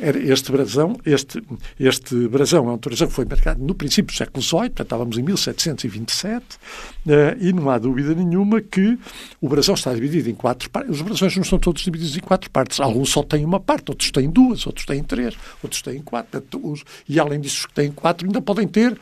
Este brasão é um brasão que foi marcado no princípio do século XVIII, portanto estávamos em 1727, e não há dúvida nenhuma que o brasão está dividido em 4 partes. Os brasões não estão todos divididos em 4 partes. Alguns só têm uma parte, outros têm 2, outros têm 3, outros têm 4. E além disso, os que têm 4 ainda podem ter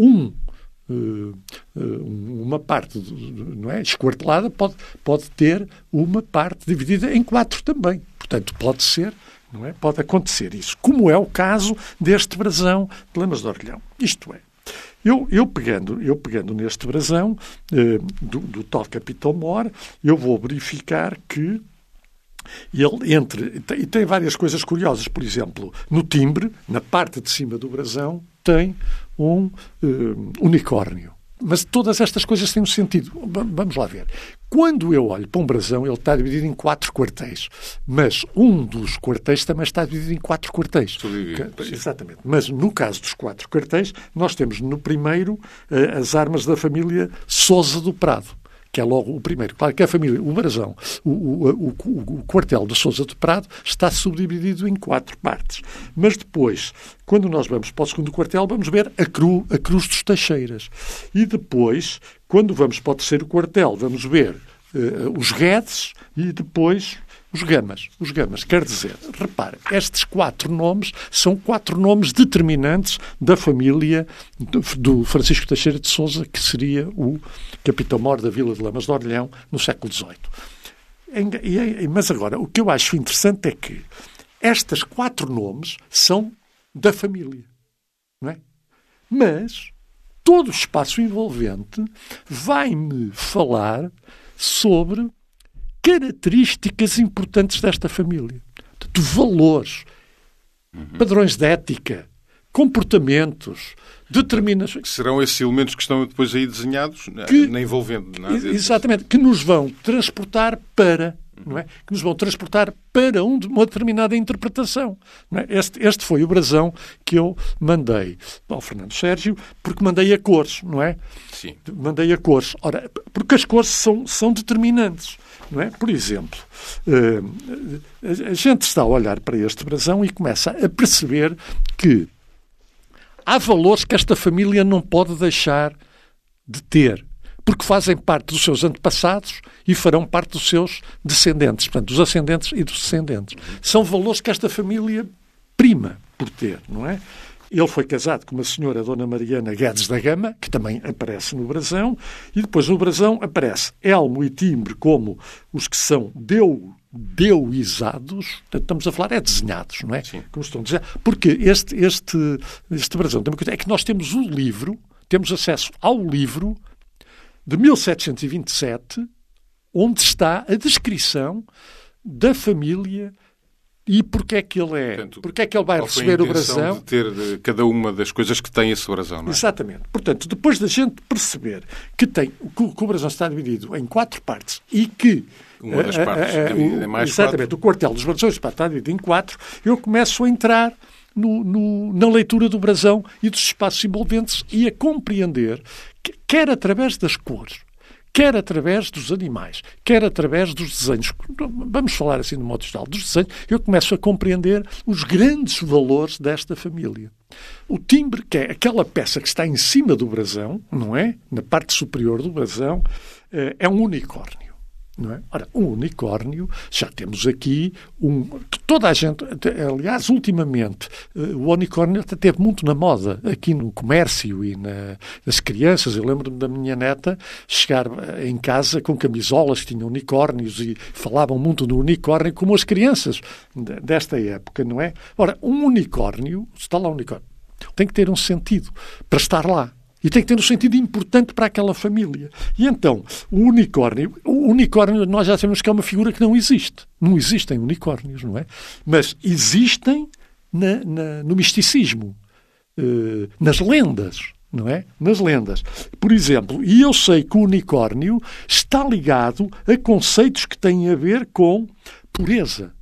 uma parte, não é, esquartelada, pode ter uma parte dividida em 4 também. Portanto, pode ser, não é? Pode acontecer isso, como é o caso deste brasão de Lamas de Orelhão. Isto é, eu pegando neste brasão do tal Capitão Mor, eu vou verificar que ele e tem várias coisas curiosas. Por exemplo, no timbre, na parte de cima do brasão, tem um unicórnio. Mas todas estas coisas têm um sentido. Vamos lá ver. Quando eu olho para um brasão, ele está dividido em 4 quartéis. Mas um dos quartéis também está dividido em 4 quartéis. Exatamente. Mas no caso dos 4 quartéis, nós temos no primeiro as armas da família Sousa do Prado, que é logo o primeiro. Claro que a família, o brasão, o quartel de Sousa do Prado está subdividido em 4 partes. Mas depois, quando nós vamos para o segundo quartel, vamos ver a Cruz dos Teixeiras. E depois, quando vamos para o terceiro quartel, vamos ver os Guedes e depois os Gamas. Os Gamas, quer dizer, repare, estes 4 nomes são 4 nomes determinantes da família do Francisco Teixeira de Sousa, que seria o Capitão-Mor da Vila de Lamas de Orelhão no século XVIII. Mas agora, o que eu acho interessante é que estes 4 nomes são da família, não é? Mas todo o espaço envolvente vai-me falar sobre características importantes desta família. De valores, padrões de ética, comportamentos, determinações. Serão esses elementos que estão depois aí desenhados na envolvente. Não é? Exatamente. Que nos vão transportar para... Não é? Que nos vão transportar para uma determinada interpretação. Não é? Este foi o brasão que eu mandei ao Fernando Sérgio, porque mandei a cores, não é? Sim. Mandei a cores. Ora, porque as cores são determinantes. Não é? Por exemplo, a gente está a olhar para este brasão e começa a perceber que há valores que esta família não pode deixar de ter, porque fazem parte dos seus antepassados e farão parte dos seus descendentes, portanto, dos ascendentes e dos descendentes. São valores que esta família prima por ter, não é? Ele foi casado com uma senhora, Dona Mariana Guedes da Gama, que também aparece no brasão, e depois no brasão aparece elmo e timbre como os que são deuizados, portanto, estamos a falar, desenhados, não é? Sim. Como estão a dizer. Porque este brasão tem uma coisa, é que nós temos o livro, temos acesso ao livro de 1727, onde está a descrição da família e porque é que ele é, portanto, porque é que ele vai receber o brasão. De ter de cada uma das coisas que tem esse brasão, não é? Exatamente. Portanto, depois da gente perceber que o brasão está dividido em 4 partes e que uma das partes é mais exatamente, 4. O quartel dos brasões está dividido em 4, eu começo a entrar na leitura do brasão e dos espaços envolventes e a compreender que, quer através das cores, quer através dos animais, quer através dos desenhos, vamos falar assim de modo geral, dos desenhos, eu começo a compreender os grandes valores desta família. O timbre, que é aquela peça que está em cima do brasão, não é? Na parte superior do brasão, é um unicórnio. Não é? Ora, um unicórnio, já temos aqui toda a gente, aliás, ultimamente, o unicórnio até esteve muito na moda aqui no comércio e nas crianças. Eu lembro-me da minha neta chegar em casa com camisolas que tinham unicórnios e falavam muito do unicórnio como as crianças desta época, não é? Ora, um unicórnio, se está lá um unicórnio, tem que ter um sentido para estar lá. E tem que ter um sentido importante para aquela família. E então, o unicórnio, nós já sabemos que é uma figura que não existe. Não existem unicórnios, não é? Mas existem no misticismo, nas lendas, não é? Nas lendas. Por exemplo, e eu sei que o unicórnio está ligado a conceitos que têm a ver com pureza.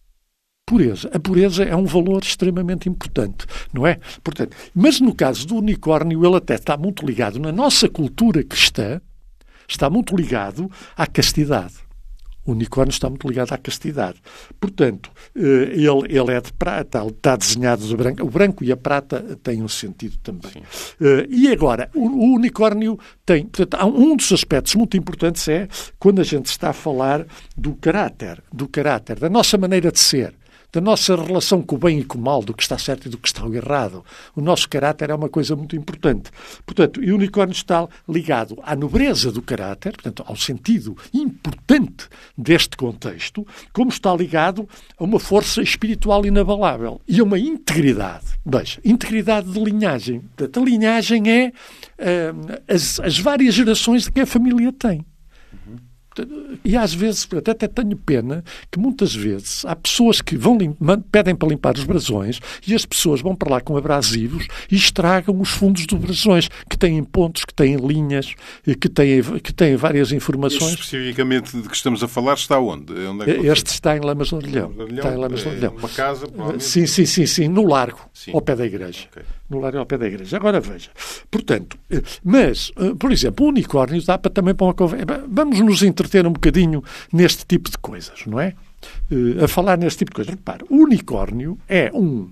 A pureza é um valor extremamente importante, não é? Portanto, mas no caso do unicórnio, ele até está muito ligado, na nossa cultura cristã, está muito ligado à castidade. O unicórnio está muito ligado à castidade. Portanto, ele é de prata, ele está desenhado de branco. O branco e a prata têm um sentido também. E agora, o unicórnio tem... Portanto, há um dos aspectos muito importantes é quando a gente está a falar do caráter, da nossa maneira de ser, da nossa relação com o bem e com o mal, do que está certo e do que está errado. O nosso caráter é uma coisa muito importante. Portanto, e o unicórnio está ligado à nobreza do caráter, portanto, ao sentido importante deste contexto, como está ligado a uma força espiritual inabalável e a uma integridade. Veja, integridade de linhagem. Portanto, a linhagem é as várias gerações de que a família tem. E às vezes, até tenho pena, que muitas vezes há pessoas que pedem para limpar os brasões e as pessoas vão para lá com abrasivos e estragam os fundos dos brasões, que têm pontos, que têm linhas, que têm várias informações. Especificamente de que estamos a falar, está onde? Este está em Lamas do Orelhão. Está em Lamas do Orelhão. Uma casa, provavelmente? Sim, no largo, sim, ao pé da igreja. Okay. No largo ao pé da igreja. Agora veja. Portanto, mas, por exemplo, o unicórnio dá também para uma conversa. Vamos nos entreter um bocadinho neste tipo de coisas, não é? A falar neste tipo de coisas. Repara, o unicórnio é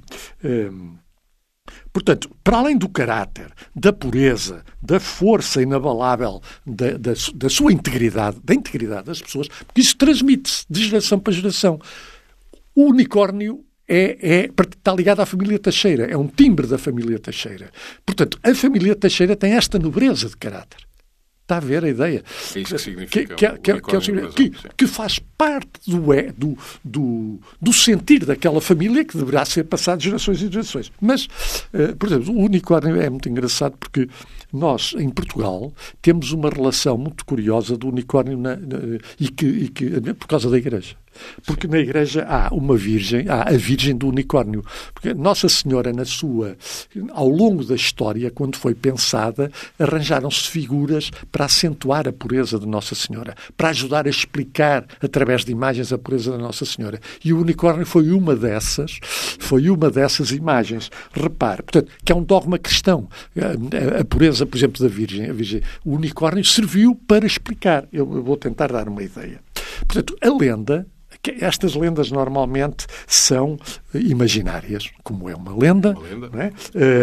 portanto, para além do caráter, da pureza, da força inabalável, da sua integridade, da integridade das pessoas, porque isso transmite-se de geração para geração. O unicórnio está ligado à família Teixeira. É um timbre da família Teixeira. Portanto, a família Teixeira tem esta nobreza de caráter. Está a ver a ideia? É isso que significa. Que faz parte do sentir daquela família que deverá ser passado de gerações e gerações. Mas, por exemplo, o unicórnio é muito engraçado porque nós, em Portugal, temos uma relação muito curiosa do unicórnio por causa da igreja. Porque na igreja há a Virgem do Unicórnio. Porque Nossa Senhora, ao longo da história, quando foi pensada, arranjaram-se figuras para acentuar a pureza de Nossa Senhora, para ajudar a explicar, através de imagens, a pureza da Nossa Senhora. E o unicórnio foi uma dessas imagens. Repare, portanto, que é um dogma cristão. A pureza, por exemplo, da Virgem. O unicórnio serviu para explicar. Eu vou tentar dar uma ideia. Portanto, a lenda... Estas lendas normalmente são imaginárias, como é uma lenda. Não é?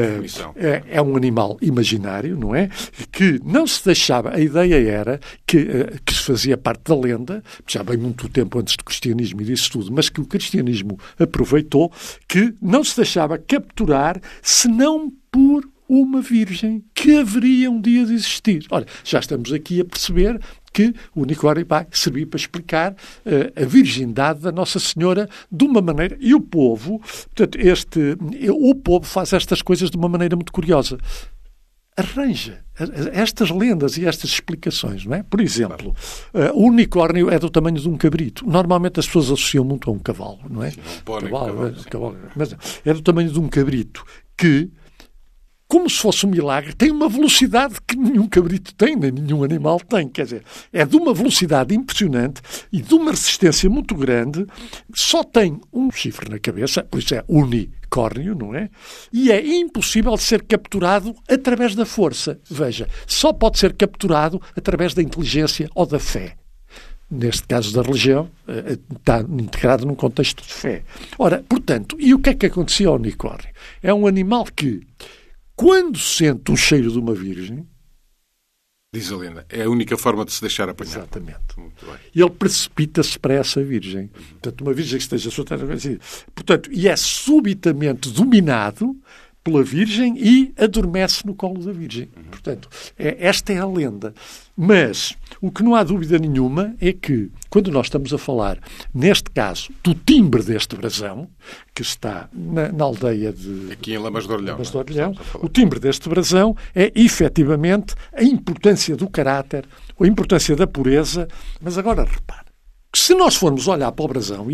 É um animal imaginário, não é? Que não se deixava... A ideia era que fazia parte da lenda, já bem muito tempo antes do cristianismo e disso tudo, mas que o cristianismo aproveitou, que não se deixava capturar senão por uma virgem que haveria um dia de existir. Olha, já estamos aqui a perceber que o unicórnio vai servir para explicar a virgindade da Nossa Senhora de uma maneira... E o povo, portanto, o povo faz estas coisas de uma maneira muito curiosa. Arranja estas lendas e estas explicações, não é? Por exemplo, o unicórnio é do tamanho de um cabrito. Normalmente as pessoas associam muito a um cavalo, não é? Sim, um cavalo, mas é do tamanho de um cabrito que, como se fosse um milagre, tem uma velocidade que nenhum cabrito tem, nem nenhum animal tem. Quer dizer, é de uma velocidade impressionante e de uma resistência muito grande. Só tem um chifre na cabeça, por isso é unicórnio, não é? E é impossível de ser capturado através da força. Veja, só pode ser capturado através da inteligência ou da fé. Neste caso da religião, está integrado num contexto de fé. Ora, portanto, e o que é que acontecia ao unicórnio? É um animal que, quando sente o cheiro de uma virgem... Diz a lenda, é a única forma de se deixar apanhar. Exatamente. Muito bem. Ele precipita-se para essa virgem. Portanto, uma virgem que esteja solteira... Portanto, e é subitamente dominado pela virgem e adormece no colo da virgem. Portanto, esta é a lenda. Mas o que não há dúvida nenhuma é que, quando nós estamos a falar, neste caso, do timbre deste brasão, que está na aldeia de... Aqui em Lamas de Orelhão. O timbre deste brasão é, efetivamente, a importância do caráter, a importância da pureza. Mas agora, repare, se nós formos olhar para o brasão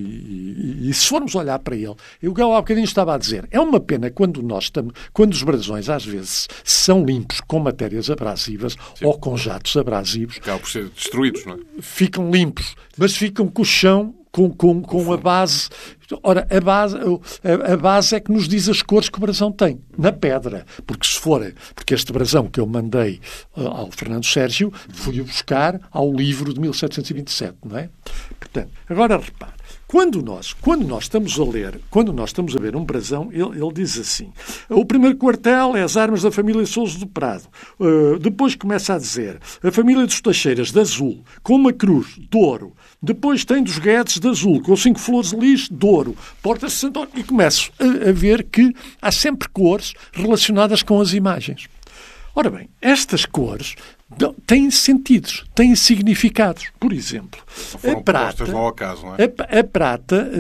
e se formos olhar para ele, eu há bocadinho estava a dizer, é uma pena quando os brasões às vezes são limpos com matérias abrasivas. Sim. Ou com jatos abrasivos. Acabam por ser destruídos, não é? Ficam limpos, mas ficam com o chão com a base. Ora, a base é que nos diz as cores que o brasão tem, na pedra. Porque este brasão que eu mandei ao Fernando Sérgio, fui buscar ao livro de 1727, não é? Portanto, agora repare, quando nós estamos a ver um brasão, ele diz assim: o primeiro quartel é as armas da família Sousa do Prado. Depois começa a dizer a família dos Teixeiras, de azul, com uma cruz, de ouro. Depois tem dos Guedes, de azul, com 5 flores de lis, de ouro. Porta de Santo Antônio. E começo a ver que há sempre cores relacionadas com as imagens. Ora bem, estas cores têm sentidos, têm significados. Por exemplo, a prata, ao acaso, não é? A prata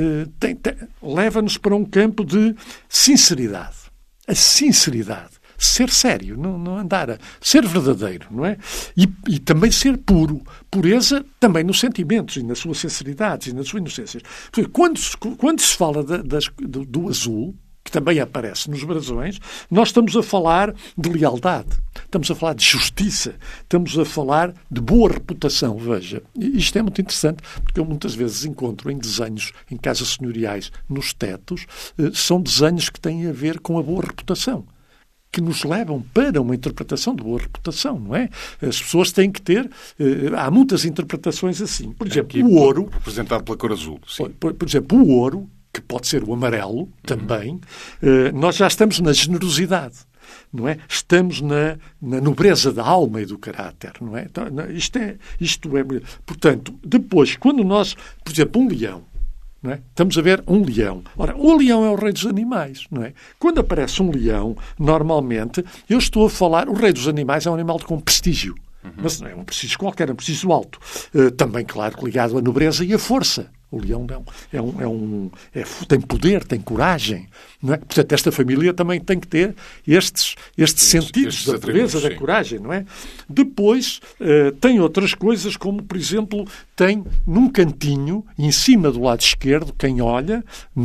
leva-nos para um campo de sinceridade. A sinceridade. Ser sério, não andar a ser verdadeiro, não é? E também ser puro. Pureza também nos sentimentos e nas suas sinceridades e nas suas inocências. Quando se fala do azul, que também aparece nos brasões, nós estamos a falar de lealdade, estamos a falar de justiça, estamos a falar de boa reputação. Veja, isto é muito interessante, porque eu muitas vezes encontro em desenhos, em casas senhoriais, nos tetos, são desenhos que têm a ver com a boa reputação, que nos levam para uma interpretação de boa reputação, não é? As pessoas têm que ter... há muitas interpretações assim. Por exemplo, o ouro... Representado pela cor azul, sim. Por exemplo, o ouro, que pode ser o amarelo também, nós já estamos na generosidade, não é? Estamos na nobreza da alma e do caráter, não é? Então, isto é... Portanto, depois, quando nós... Por exemplo, um leão, não é? Estamos a ver um leão. Ora, o leão é o rei dos animais, não é? Quando aparece um leão, normalmente, eu estou a falar... O rei dos animais é um animal com prestígio. Mas não é um prestígio qualquer, é um prestígio alto. Também, claro, ligado à nobreza e à força. O leão não. Tem poder, tem coragem. Não é? Portanto, esta família também tem que ter estes sentidos da nobreza, da coragem. Não é? Depois, tem outras coisas, como, por exemplo, tem num cantinho, em cima do lado esquerdo, quem olha,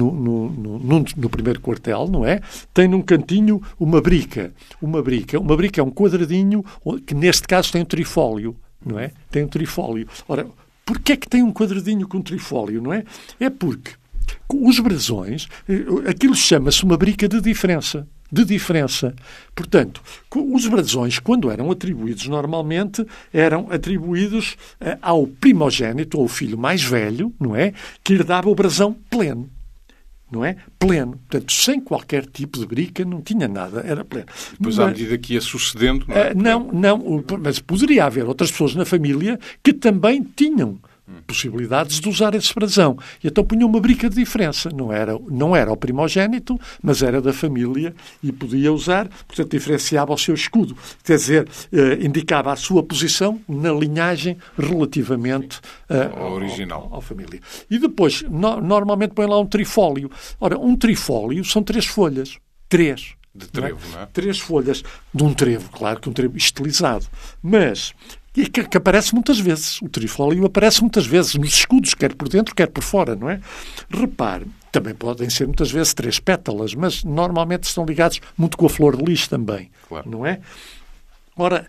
no primeiro quartel, não é? Tem num cantinho uma brica. Uma brica é um quadradinho que, neste caso, tem um trifólio. Não é? Tem um trifólio. Ora, porquê é que tem um quadradinho com trifólio, não é? É porque os brasões, aquilo chama-se uma brica de diferença. Portanto, os brasões, quando eram atribuídos normalmente, eram atribuídos ao primogênito, ou filho mais velho, não é? Que herdava o brasão pleno. Não é? Pleno. Portanto, sem qualquer tipo de brica, não tinha nada, era pleno. Depois, à medida que ia sucedendo... Não, mas poderia haver outras pessoas na família que também tinham possibilidades de usar esse brasão. E então punham uma brica de diferença. Não era o primogênito, mas era da família e podia usar, portanto, diferenciava o seu escudo. Quer dizer, indicava a sua posição na linhagem relativamente original. à família. E depois, normalmente põe lá um trifólio. Ora, um trifólio são 3 folhas. 3. De trevo, não é? 3 folhas de um trevo, claro que um trevo estilizado. Mas... E que aparece muitas vezes. O trifólio aparece muitas vezes nos escudos, quer por dentro, quer por fora, não é? Repare, também podem ser muitas vezes 3 pétalas, mas normalmente estão ligados muito com a flor de lis também, claro. Não é? Ora,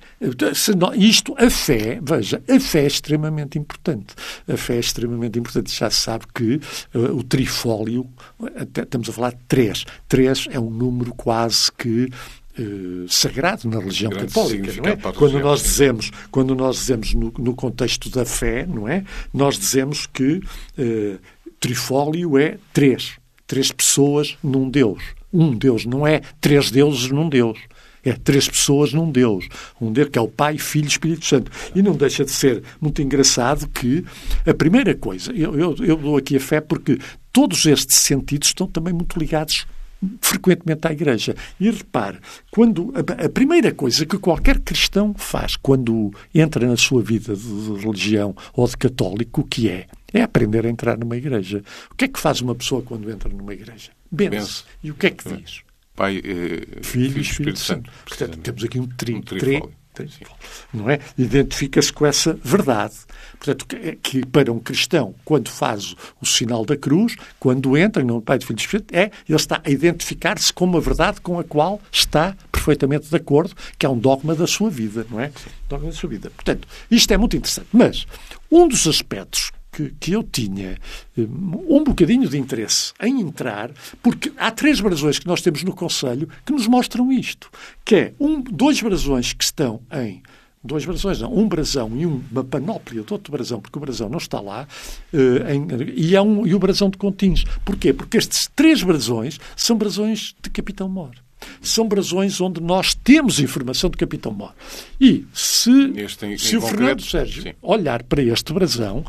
a fé, veja, a fé é extremamente importante. A fé é extremamente importante. Já se sabe que o trifólio, estamos a falar de 3. 3 é um número quase que sagrado na religião católica, não é? Quando nós dizemos no contexto da fé, não é? Nós dizemos que trifólio é 3 pessoas num Deus. Um Deus, não é 3 deuses num Deus. É 3 pessoas num Deus. Um Deus que é o Pai, Filho e Espírito Santo. E não deixa de ser muito engraçado que a primeira coisa, eu dou aqui a fé porque todos estes sentidos estão também muito ligados frequentemente à Igreja. E repare, a primeira coisa que qualquer cristão faz quando entra na sua vida de religião ou de católico, o que é aprender a entrar numa igreja. O que é que faz uma pessoa quando entra numa igreja? Benze. E o que é que diz? Pai, Filho e Espírito Santo. Portanto, temos aqui um trifólio. Não é? Identifica-se com essa verdade. Portanto, que para um cristão, quando faz o sinal da cruz, quando entra no Pai, do Filho e do Espírito, ele está a identificar-se com uma verdade com a qual está perfeitamente de acordo, que é um dogma da sua vida, não é? Dogma da sua vida. Portanto, isto é muito interessante. Mas um dos aspectos que eu tinha um bocadinho de interesse em entrar, porque há 3 brasões que nós temos no Conselho que nos mostram isto, que é 2 brasões que estão em... 2 brasões, não, um brasão e uma panóplia de outro brasão, porque o brasão não está lá, e o brasão de Contins. Porquê? Porque estes 3 brasões são brasões de Capitão Mor. São brasões onde nós temos informação de Capitão Mor. E se o Fernando Sérgio olhar para este brasão,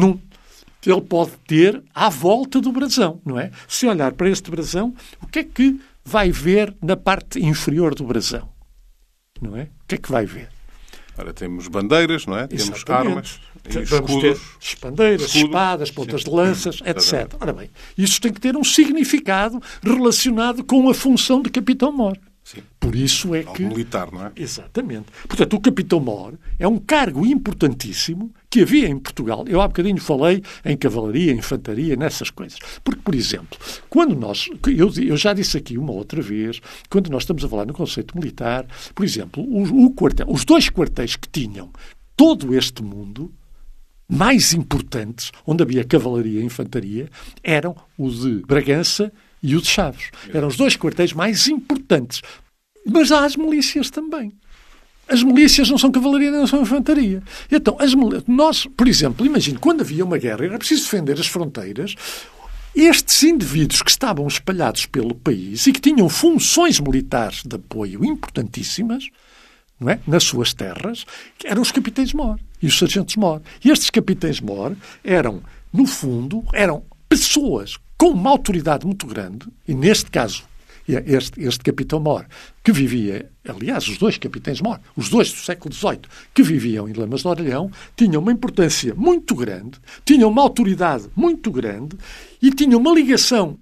ele pode ter à volta do brasão, não é? Se olhar para este brasão, o que é que vai ver na parte inferior do brasão? Não é? O que é que vai ver? Ora, temos bandeiras, não é? Exatamente. Temos armas, vamos ter bandeiras, espadas, pontas de lanças, etc. Ora bem, isso tem que ter um significado relacionado com a função de Capitão Mor. Sim. Por isso é que... militar, não é? Exatamente. Portanto, o Capitão Mor é um cargo importantíssimo que havia em Portugal. Eu há bocadinho falei em cavalaria, infantaria, nessas coisas. Porque, por exemplo, quando nós... Eu já disse aqui uma outra vez, quando nós estamos a falar no conceito militar, por exemplo, os 2 quartéis que tinham todo este mundo, mais importantes, onde havia cavalaria e infantaria, eram o de Bragança e o de Chaves. Eram os 2 quartéis mais importantes. Mas há as milícias também. As milícias não são cavalaria nem são infantaria. Então, nós, por exemplo, imagine, quando havia uma guerra, era preciso defender as fronteiras, estes indivíduos que estavam espalhados pelo país e que tinham funções militares de apoio importantíssimas, não é? Nas suas terras, eram os capitães-mor e os sargentos-mor. E estes capitães-mor eram, no fundo, eram pessoas com uma autoridade muito grande, e neste caso, este Capitão-Mor, que vivia, aliás, os 2 capitães-mor, os 2 do século XVIII, que viviam em Lamas de Orelhão, tinham uma importância muito grande, tinham uma autoridade muito grande e tinham uma ligação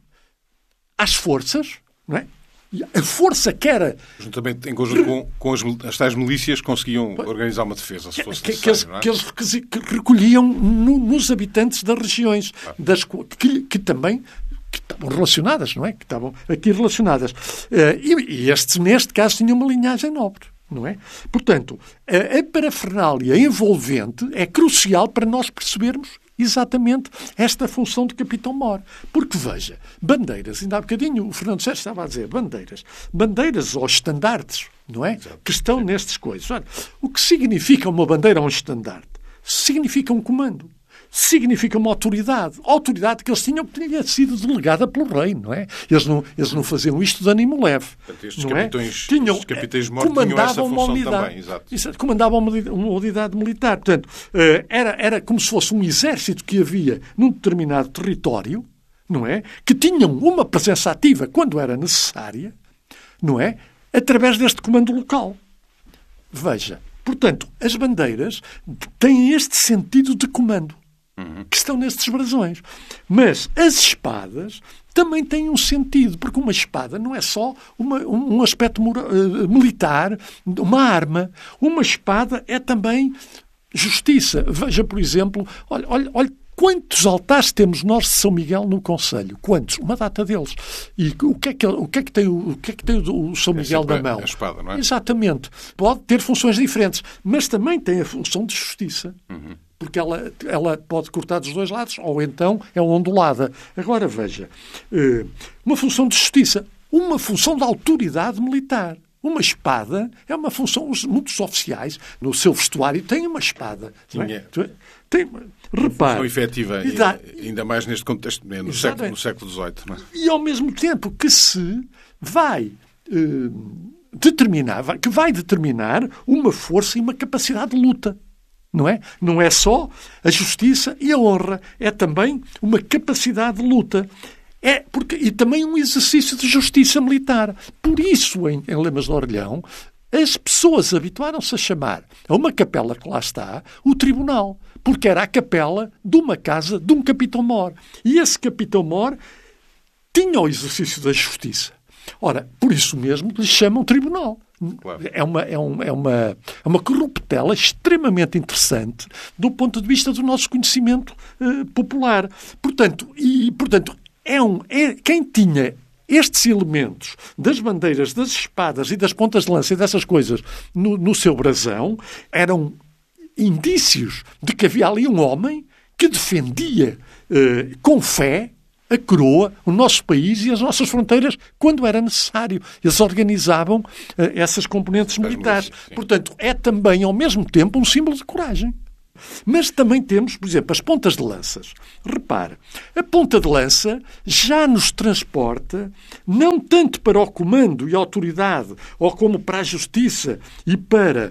às forças, não é? E a força que era... Juntamente, em conjunto com as tais milícias, conseguiam organizar uma defesa, se fosse necessário, não é? Que eles recolhiam nos habitantes das regiões, que também estavam relacionadas, não é? Que estavam aqui relacionadas. E estes, neste caso, tinham uma linhagem nobre, não é? Portanto, a parafernália envolvente é crucial para nós percebermos exatamente esta função de Capitão Mor. Porque, veja, bandeiras, ainda há bocadinho o Fernando Sérgio estava a dizer, bandeiras ou estandartes, não é? Exato. Que estão nestas coisas. Olha, o que significa uma bandeira ou um estandarte? Significa um comando. Significa uma autoridade. A autoridade que eles tinham que tinha sido delegada pelo rei, não é? Eles não faziam isto de ânimo leve. Portanto, estes capitães-mor tinham essa função também. Exato. Comandavam uma unidade militar. Portanto, era como se fosse um exército que havia num determinado território, não é? Que tinham uma presença ativa quando era necessária, não é? Através deste comando local. Veja, portanto, as bandeiras têm este sentido de comando. Que estão nestes brasões. Mas as espadas também têm um sentido, porque uma espada não é só um aspecto militar, uma arma. Uma espada é também justiça. Veja, por exemplo, olha quantos altares temos nós de São Miguel no Conselho? Quantos? Uma data deles. E o que é que tem o São Miguel na mão? A espada, não é? Exatamente. Pode ter funções diferentes, mas também tem a função de justiça. Porque ela pode cortar dos 2 lados, ou então é ondulada. Agora, veja, uma função de justiça, uma função de autoridade militar. Uma espada é uma função... Muitos oficiais, no seu vestuário, têm uma espada. Repare. Uma efetiva, ainda mais neste contexto, no século XVIII. Não é? E, ao mesmo tempo, que se vai... determinar uma força e uma capacidade de luta. Não é? Não é só a justiça e a honra. É também uma capacidade de luta. E também um exercício de justiça militar. Por isso, em Lamas de Orelhão, as pessoas habituaram-se a chamar a uma capela que lá está o tribunal. Porque era a capela de uma casa de um Capitão-Mor. E esse Capitão-Mor tinha o exercício da justiça. Ora, por isso mesmo lhe chamam tribunal. Claro. É uma corruptela extremamente interessante do ponto de vista do nosso conhecimento popular. Portanto, quem tinha estes elementos das bandeiras, das espadas e das pontas de lança e dessas coisas no seu brasão eram indícios de que havia ali um homem que defendia com fé a coroa, o nosso país e as nossas fronteiras quando era necessário. Eles organizavam essas componentes militares. Portanto, é também, ao mesmo tempo, um símbolo de coragem. Mas também temos, por exemplo, as pontas de lanças. Repara, a ponta de lança já nos transporta, não tanto para o comando e a autoridade, ou como para a justiça e para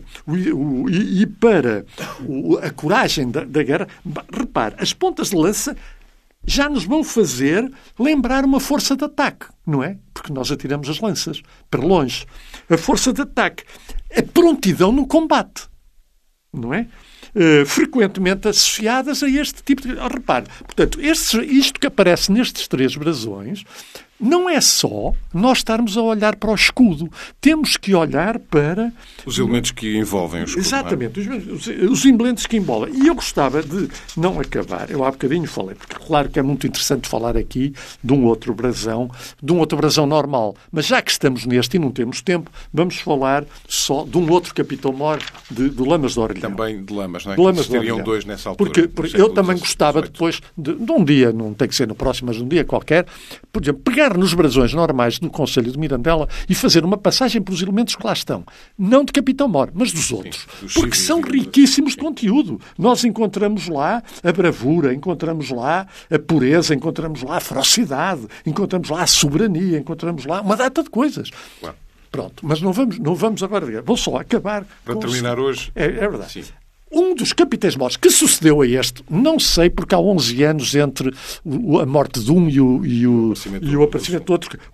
a coragem da guerra. Repara, as pontas de lança já nos vão fazer lembrar uma força de ataque, não é? Porque nós atiramos as lanças para longe. A força de ataque. A prontidão no combate, não é? Frequentemente associadas a este tipo de... Repare, portanto, isto que aparece nestes 3 brasões não é só nós estarmos a olhar para o escudo. Temos que olhar para... Os elementos que envolvem o escudo. Exatamente, os elementos que envolvem. E eu gostava de não acabar. Eu há bocadinho falei, porque claro que é muito interessante falar aqui de um outro brasão normal. Mas já que estamos neste e não temos tempo, vamos falar só de um outro capitão-mor de Lamas de Orelhão. Também de Lamas, não é? De Lamas de Orelhão. 2 nessa altura. Porque eu também gostava depois de um dia, não tem que ser no próximo, mas um dia qualquer, por exemplo, pegar nos brasões normais do Conselho de Mirandela e fazer uma passagem pelos elementos que lá estão. Não de Capitão-Mor, mas dos outros. Porque são riquíssimos de conteúdo. Nós encontramos lá a bravura, encontramos lá a pureza, encontramos lá a ferocidade, encontramos lá a soberania, encontramos lá uma data de coisas. Claro. Pronto, mas não vamos agora... Vou só acabar... Para terminar hoje... É verdade. Sim. Um dos capitães-mores que sucedeu a este, não sei, porque há 11 anos entre a morte de um e o aparecimento do outro.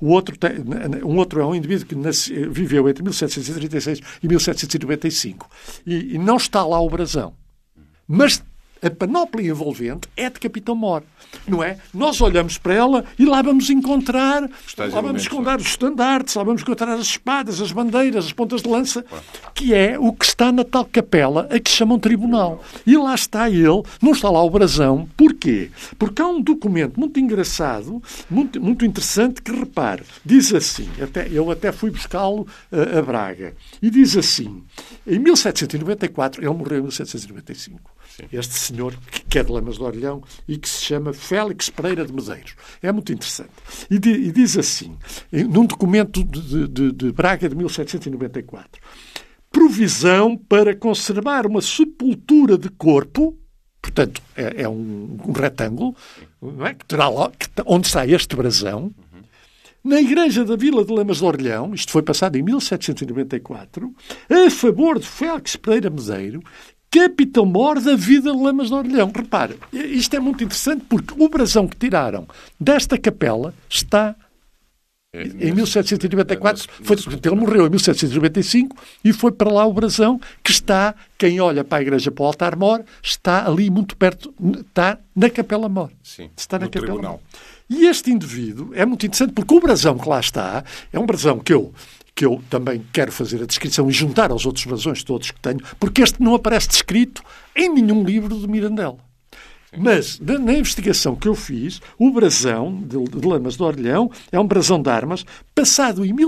Um outro é um indivíduo que viveu entre 1736 e 1795. E não está lá o brasão. Mas a panóplia envolvente é de Capitão-Mor, não é? Nós olhamos para ela e lá vamos encontrar os estandartes, lá vamos encontrar as espadas, as bandeiras, as pontas de lança, que é o que está na tal capela a que chamam tribunal. E lá está ele, não está lá o brasão. Porquê? Porque há um documento muito engraçado, muito interessante, que, repare, diz assim, eu até fui buscá-lo a Braga, e diz assim, em 1794, ele morreu em 1795, este senhor que é de Lamas de Orelhão e que se chama Félix Pereira de Medeiros. É muito interessante. E diz assim, num documento de Braga de 1794, provisão para conservar uma sepultura de corpo, portanto, é um retângulo, não é? Que terá lá, onde está este brasão, na igreja da Vila de Lamas de Orelhão, isto foi passado em 1794, a favor de Félix Pereira Medeiro, Capitão-Mor da vida de Lamas de Orelhão. Repare, isto é muito interessante porque o brasão que tiraram desta capela está em 1794. Ele morreu em 1795 e foi para lá o brasão que está, quem olha para a igreja, para o altar-mor, está ali muito perto, está na Capela-Mor. Sim, está na Capela-Mor. E este indivíduo é muito interessante porque o brasão que lá está é um brasão que eu também quero fazer a descrição e juntar aos outros brasões todos que tenho, porque este não aparece descrito em nenhum livro de Mirandela. Mas, na investigação que eu fiz, o brasão de Lamas de Orelhão é um brasão de armas passado em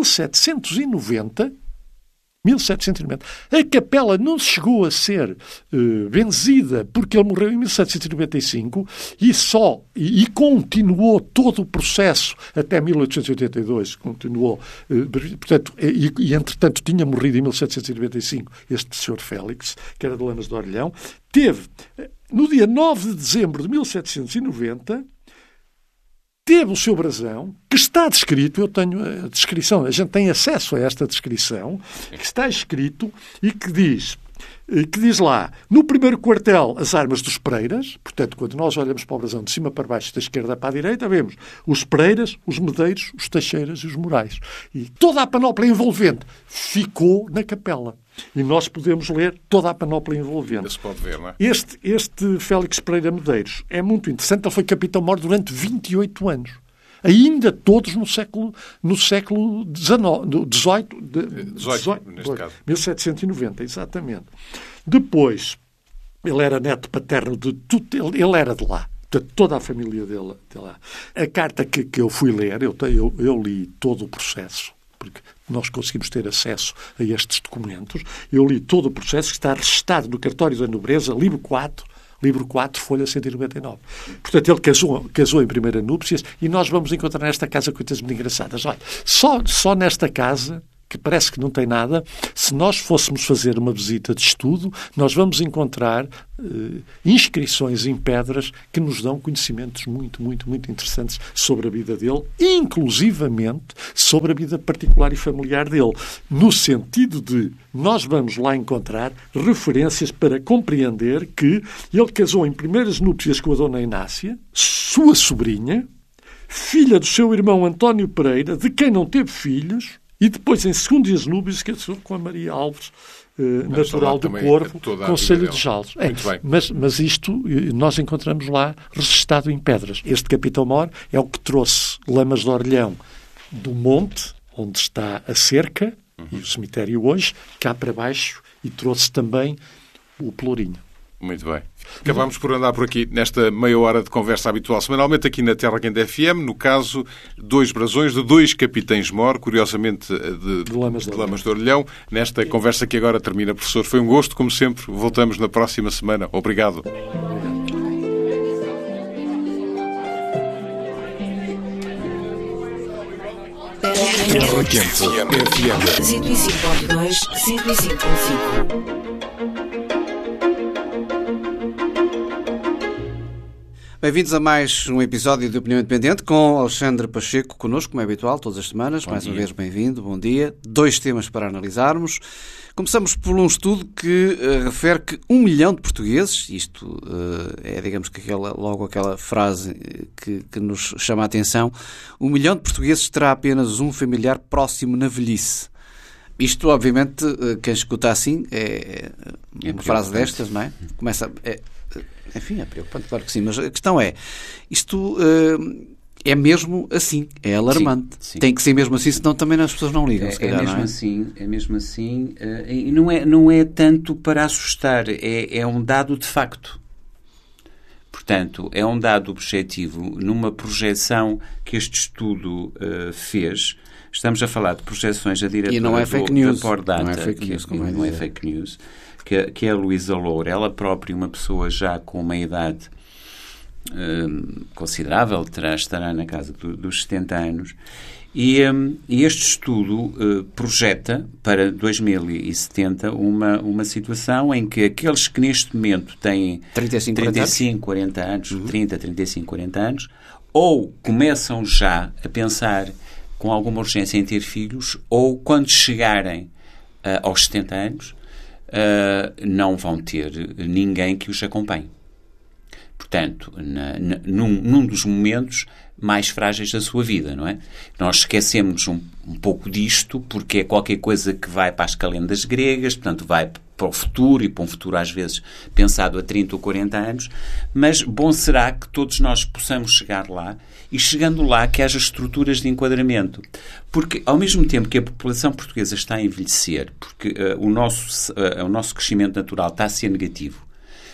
1790. A capela não chegou a ser benzida porque ele morreu em 1795 e continuou todo o processo até 1882. Continuou, portanto, e entretanto tinha morrido em 1795 este senhor Félix, que era de Lamas de Orelhão. Teve, no dia 9 de dezembro de 1790, teve o seu brasão, que está descrito, eu tenho a descrição, a gente tem acesso a esta descrição, que está escrito e que diz lá, no primeiro quartel, as armas dos Pereiras, portanto, quando nós olhamos para o brasão de cima para baixo, da esquerda para a direita, vemos os Pereiras, os Medeiros, os Teixeiras e os Morais. E toda a panóplia envolvente ficou na capela. E nós podemos ler toda a panóplia envolvente. Se pode ver, não é? Este Félix Pereira Medeiros é muito interessante. Ele foi capitão-mor durante 28 anos. Ainda todos no século XVIII, neste caso. 1790, exatamente. Depois, ele era neto paterno de tudo, ele era de lá. De toda a família dele de lá. A carta que eu fui ler, eu li todo o processo, porque nós conseguimos ter acesso a estes documentos. Eu li todo o processo que está registado no Cartório da Nobreza, livro 4, livro 4, folha 199. Portanto, ele casou em primeira núpcias e nós vamos encontrar nesta casa coisas muito engraçadas. Olha, só nesta casa, que parece que não tem nada, se nós fôssemos fazer uma visita de estudo, nós vamos encontrar inscrições em pedras que nos dão conhecimentos muito, muito, muito interessantes sobre a vida dele, inclusivamente sobre a vida particular e familiar dele, no sentido de nós vamos lá encontrar referências para compreender que ele casou em primeiras núpcias com a Dona Inácia, sua sobrinha, filha do seu irmão António Pereira, de quem não teve filhos, e depois, em segundas núpcias, casou com a Maria Alves, natural do Corvo, Conselho de Jales. Mas isto nós encontramos lá registado em pedras. Este Capitão-Mor é o que trouxe Lamas de Orleão do monte, onde está a cerca, e o cemitério hoje, cá para baixo, e trouxe também o Pelourinho. Muito bem. Acabamos por andar por aqui nesta meia hora de conversa habitual semanalmente aqui na Terra Quente FM, no caso, 2 brasões de 2 Capitães-Mor, curiosamente de Lamas de Orleão. Nesta conversa que agora termina, professor, foi um gosto, como sempre. Voltamos na próxima semana. Obrigado. Terra Quente FM 105.2, 105.5. Bem-vindos a mais um episódio de Opinião Independente com Alexandre Pacheco connosco, como é habitual, todas as semanas. Mais uma vez, bem-vindo, bom dia. 2 temas para analisarmos. Começamos por um estudo que refere que 1 milhão de portugueses, isto é, digamos que logo aquela frase que nos chama a atenção, 1 milhão de portugueses terá apenas um familiar próximo na velhice. Isto, obviamente, quem escuta assim, é uma frase destas, não é? Começa... Enfim, é preocupante, claro que sim, mas a questão é, isto é mesmo assim, é alarmante. Sim. Tem que ser mesmo assim, senão também as pessoas não ligam, se calhar, não é? É mesmo assim, e não é tanto para assustar, é um dado de facto. Portanto, é um dado objetivo, numa projeção que este estudo fez. Estamos a falar de projeções da diretora da Pordata, não é fake news, que é a Luísa Loura, ela própria, uma pessoa já com uma idade considerável, estará na casa dos 70 anos, e este estudo projeta para 2070 uma situação em que aqueles que neste momento têm 35, 40 anos, 30, 35, 40 anos, ou começam já a pensar com alguma urgência em ter filhos, ou quando chegarem aos 70 anos, não vão ter ninguém que os acompanhe. Portanto, num dos momentos mais frágeis da sua vida, não é? Nós esquecemos um pouco disto, porque é qualquer coisa que vai para as calendas gregas, portanto, vai para o futuro, e para um futuro às vezes pensado a 30 ou 40 anos, mas bom será que todos nós possamos chegar lá, e chegando lá que haja estruturas de enquadramento. Porque ao mesmo tempo que a população portuguesa está a envelhecer, porque o nosso crescimento natural está a ser negativo,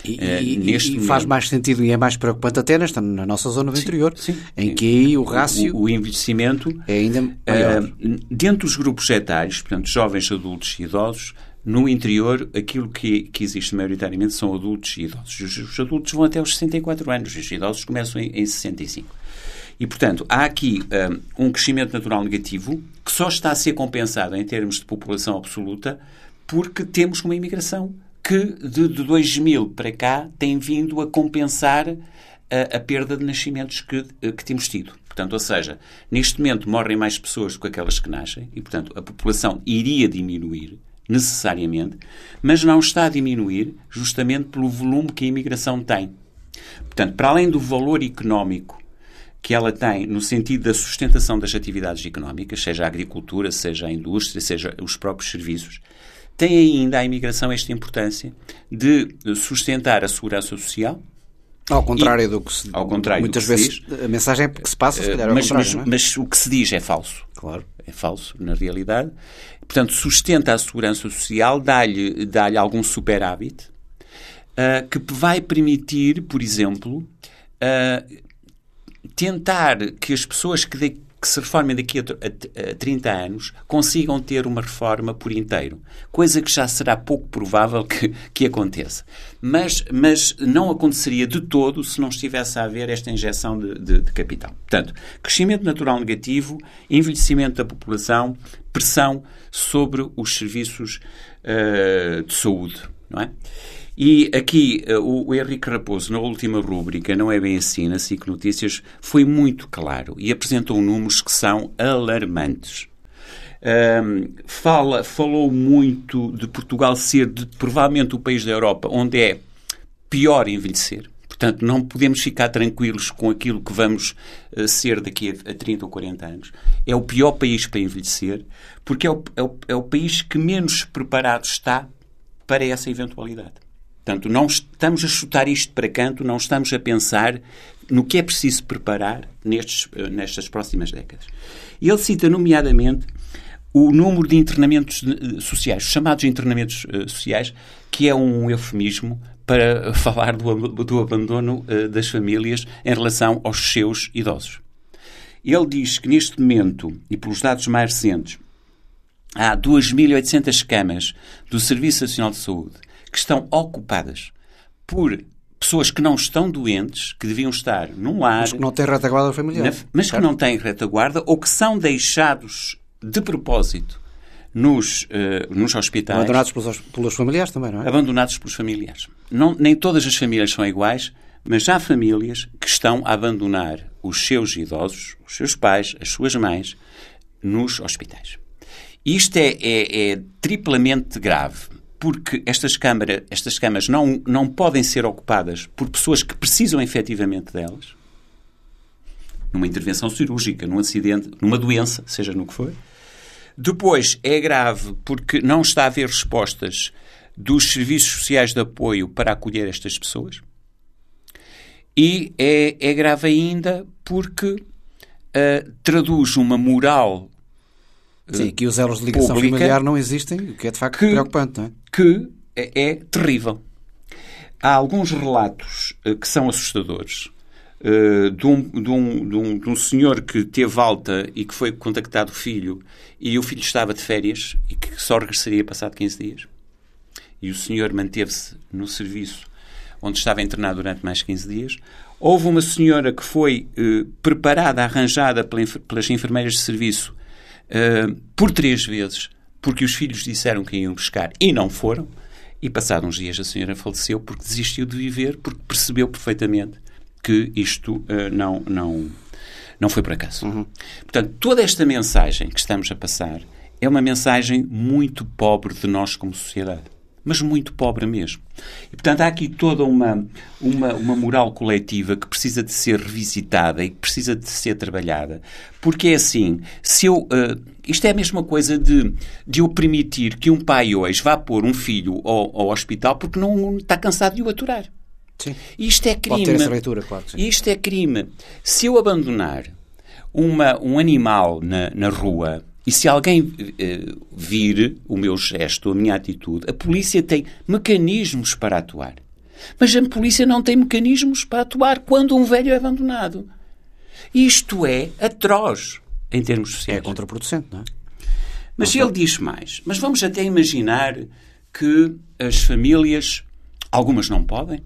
e faz mais sentido e é mais preocupante até na nossa zona do interior, em que aí o rácio... O envelhecimento é ainda maior. Dentro dos grupos etários, portanto, jovens, adultos e idosos, no interior, aquilo que existe maioritariamente são adultos e idosos. Os adultos vão até aos 64 anos, os idosos começam em 65. E, portanto, há aqui um crescimento natural negativo que só está a ser compensado em termos de população absoluta porque temos uma imigração que de 2000 para cá tem vindo a compensar a perda de nascimentos que temos tido. Portanto, ou seja, neste momento morrem mais pessoas do que aquelas que nascem e, portanto, a população iria diminuir necessariamente, mas não está a diminuir justamente pelo volume que a imigração tem. Portanto, para além do valor económico que ela tem no sentido da sustentação das atividades económicas, seja a agricultura, seja a indústria, seja os próprios serviços, tem ainda a imigração esta importância de sustentar a segurança social. Ao contrário do que se diz. Muitas vezes a mensagem é que se passa, se calhar, mas o que se diz é falso. Claro. É falso, na realidade. Portanto, sustenta a segurança social, dá-lhe algum superávit, que vai permitir, por exemplo, tentar que as pessoas que que se reformem daqui a 30 anos consigam ter uma reforma por inteiro. Coisa que já será pouco provável que aconteça. Mas não aconteceria de todo se não estivesse a haver esta injeção de capital. Portanto, crescimento natural negativo, envelhecimento da população, pressão sobre os serviços de saúde, não é? E aqui o Henrique Raposo, na última rúbrica, não é bem assim, na SIC Notícias, foi muito claro e apresentou números que são alarmantes. Falou muito de Portugal ser provavelmente o país da Europa onde é pior envelhecer. Portanto, não podemos ficar tranquilos com aquilo que vamos ser daqui a 30 ou 40 anos. É o pior país para envelhecer, porque é o país que menos preparado está para essa eventualidade. Portanto, não estamos a chutar isto para canto, não estamos a pensar no que é preciso preparar nestas próximas décadas. E ele cita, nomeadamente, o número de internamentos sociais, os chamados internamentos sociais, que é um eufemismo para falar do abandono das famílias em relação aos seus idosos. Ele diz que, neste momento, e pelos dados mais recentes, há 2.800 camas do Serviço Nacional de Saúde que estão ocupadas por pessoas que não estão doentes, que deviam estar num lar... Mas que não têm retaguarda familiar. Mas que não têm retaguarda ou que são deixados de propósito nos hospitais. Abandonados pelos familiares também, não é? Abandonados pelos familiares. Nem todas as famílias são iguais, mas há famílias que estão a abandonar os seus idosos, os seus pais, as suas mães, nos hospitais. Isto é triplamente grave, porque estas camas não podem ser ocupadas por pessoas que precisam efetivamente delas, numa intervenção cirúrgica, num acidente, numa doença, seja no que for. Depois, é grave porque não está a haver respostas dos serviços sociais de apoio para acolher estas pessoas. E é grave ainda porque traduz uma moral sim, que os elos de ligação pública, familiar não existem, o que é de facto preocupante, não é? Que é terrível. Há alguns relatos que são assustadores. De um senhor que teve alta e que foi contactado o filho, e o filho estava de férias e que só regressaria passado 15 dias. E o senhor manteve-se no serviço onde estava internado durante mais 15 dias. Houve uma senhora que foi preparada, arranjada pelas enfermeiras de serviço por 3 vezes, porque os filhos disseram que iam buscar e não foram. E passados uns dias a senhora faleceu porque desistiu de viver, porque percebeu perfeitamente que isto não foi por acaso. Uhum. Portanto, toda esta mensagem que estamos a passar é uma mensagem muito pobre de nós como sociedade. Mas muito pobre mesmo. E, portanto, há aqui toda uma moral coletiva que precisa de ser revisitada e que precisa de ser trabalhada. Porque é assim, isto é a mesma coisa de eu permitir que um pai hoje vá pôr um filho ao hospital porque não está cansado de o aturar. Sim. Isto é crime. Pode ter essa leitura, claro que sim. Isto é crime. Se eu abandonar um animal na rua e se alguém vir o meu gesto, a minha atitude, a polícia tem mecanismos para atuar. Mas a polícia não tem mecanismos para atuar quando um velho é abandonado. Isto é atroz em termos sociais. É contraproducente, não é? Mas ele diz mais. Mas vamos até imaginar que as famílias, algumas não podem,